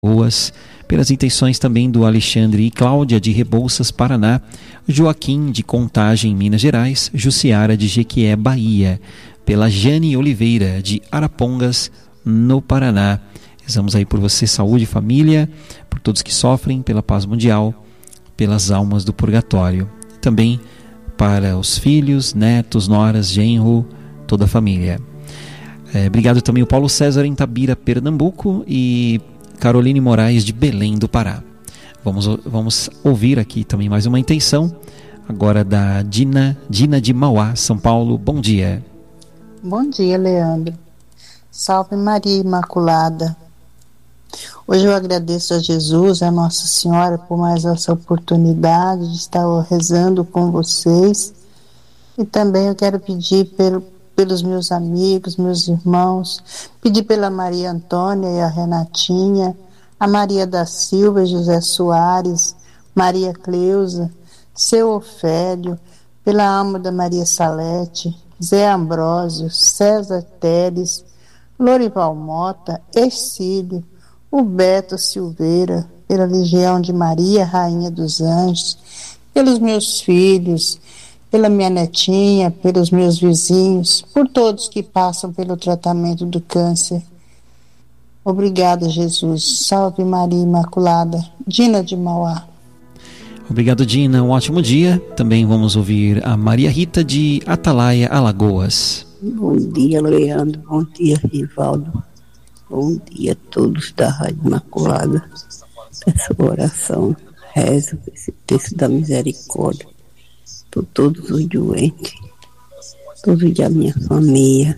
Boas, pelas intenções também do Alexandre e Cláudia de Rebouças, Paraná, Joaquim de Contagem, Minas Gerais, Jussiara de Jequié, Bahia, pela Jane Oliveira de Arapongas, no Paraná. Rezamos aí por você, saúde, família, por todos que sofrem, pela paz mundial, pelas almas do purgatório. Também para os filhos, netos, noras, genro, toda a família. Obrigado também ao Paulo César em Tabira, Pernambuco, e Caroline Moraes de Belém do Pará. Vamos ouvir aqui também mais uma intenção, agora da Dina de Mauá, São Paulo. Bom dia. Bom dia, Leandro. Salve Maria Imaculada. Hoje eu agradeço a Jesus, a Nossa Senhora, por mais essa oportunidade de estar rezando com vocês. E também eu quero pedir pelos meus amigos, meus irmãos, pedir pela Maria Antônia e a Renatinha, a Maria da Silva, José Soares, Maria Cleusa, seu Ofélio, pela alma da Maria Salete, Zé Ambrósio, César Teres, Lorival Mota, Ercílio, o Beto Silveira, pela Legião de Maria, Rainha dos Anjos, pelos meus filhos, pela minha netinha, pelos meus vizinhos, por todos que passam pelo tratamento do câncer. Obrigada, Jesus. Salve Maria Imaculada. Dina de Mauá. Obrigado, Dina. Um ótimo dia. Também vamos ouvir a Maria Rita de Atalaia, Alagoas. Bom dia, Leandro. Bom dia, Rivaldo. Bom dia a todos da Rádio Imaculada. Essa oração, rezo esse texto da misericórdia por todos os doentes, todos da minha família,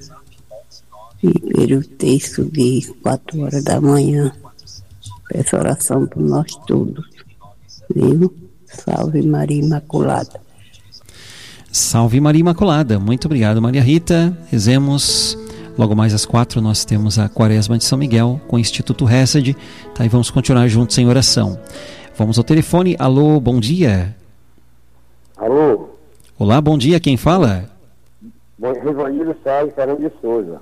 e pelo texto de 4 horas da manhã. Peço oração por nós todos, viu? Salve Maria Imaculada. Salve Maria Imaculada. Muito obrigado, Maria Rita. Rezemos. Logo mais às 4 nós temos a Quaresma de São Miguel com o Instituto Hesed, tá? E vamos continuar juntos em oração. Vamos ao telefone. Alô, bom dia. Alô? Olá, bom dia, quem fala? Rivanildo Sérgio Fernando de Souza.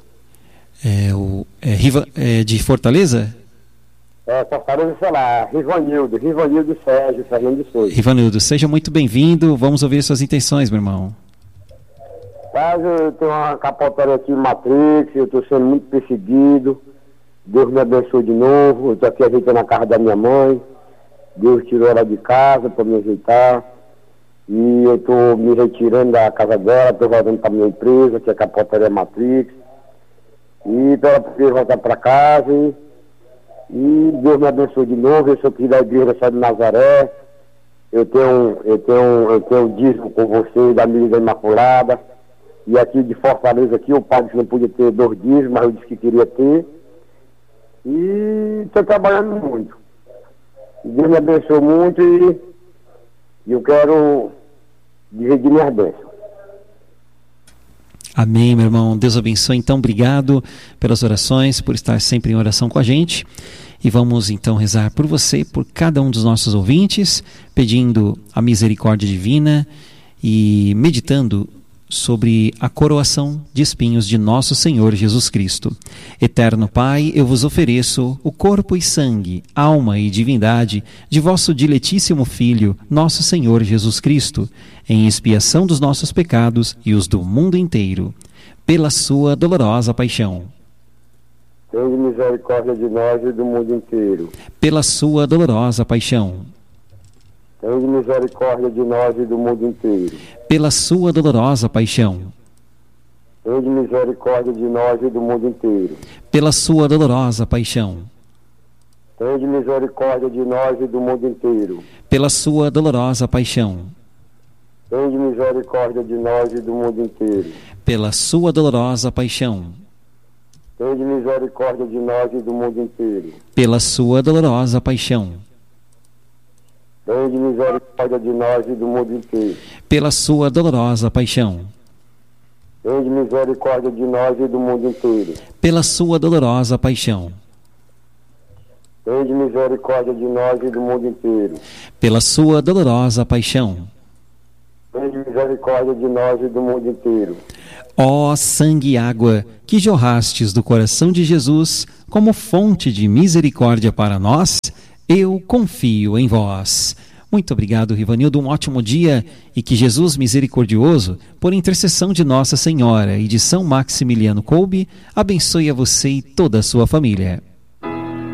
De Fortaleza? Fortaleza, sei lá, Rivanildo Sérgio Fernando de Souza. Rivanildo, seja muito bem-vindo, vamos ouvir suas intenções, meu irmão. Mas eu tenho uma capotaria aqui em Matrix, eu estou sendo muito perseguido, Deus me abençoe de novo, eu estou aqui ajeitando a casa da minha mãe, Deus tirou ela de casa para me ajeitar, e eu estou me retirando da casa dela, estou voltando para a minha empresa, que é a capotaria Matrix, e para ela poder voltar para casa, e Deus me abençoe de novo. Eu sou filho da Igreja Só de Nazaré, eu tenho dízimo com você, da Amiga da Imaculada, e aqui de Fortaleza, aqui, o padre não podia ter 2 dízimos, mas eu disse que queria ter, e estou trabalhando muito. Deus me abençoe muito e eu quero dividir minhas bênçãos. Amém, meu irmão. Deus abençoe. Então, obrigado pelas orações, por estar sempre em oração com a gente. E vamos então rezar por você, por cada um dos nossos ouvintes, pedindo a misericórdia divina e meditando sobre a coroação de espinhos de nosso Senhor Jesus Cristo. Eterno Pai, eu vos ofereço o corpo e sangue, alma e divindade de vosso diletíssimo Filho, nosso Senhor Jesus Cristo, em expiação dos nossos pecados e os do mundo inteiro, pela sua dolorosa paixão. Tenha misericórdia de nós e do mundo inteiro. Pela sua dolorosa paixão. Tenha misericórdia de nós e do mundo inteiro. Pela sua dolorosa paixão. Tenha misericórdia de nós e do mundo inteiro. Pela sua dolorosa paixão. Tenha misericórdia de nós e do mundo inteiro. Pela sua dolorosa paixão. Tenha misericórdia de nós e do mundo inteiro. Pela sua dolorosa paixão. Tenha misericórdia de nós e do mundo inteiro. Pela sua dolorosa paixão. Tenha misericórdia de nós e do mundo inteiro. Pela sua dolorosa paixão. Tenha misericórdia de nós e do mundo inteiro. Pela sua dolorosa paixão. Tenha misericórdia de nós e do mundo inteiro. Pela sua dolorosa paixão. Tenha misericórdia de nós e do mundo inteiro. Ó sangue e água que jorrastes do coração de Jesus como fonte de misericórdia para nós, eu confio em vós. Muito obrigado, Rivanildo, um ótimo dia e que Jesus misericordioso, por intercessão de Nossa Senhora e de São Maximiliano Kolbe, abençoe a você e toda a sua família.